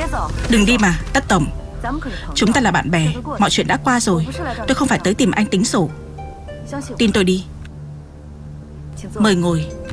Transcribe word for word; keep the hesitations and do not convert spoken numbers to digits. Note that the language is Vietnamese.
Đừng đi mà, Tất Tổng. Chúng ta là bạn bè, mọi chuyện đã qua rồi. Tôi không phải tới tìm anh tính sổ. Tin tôi đi. Mời ngồi.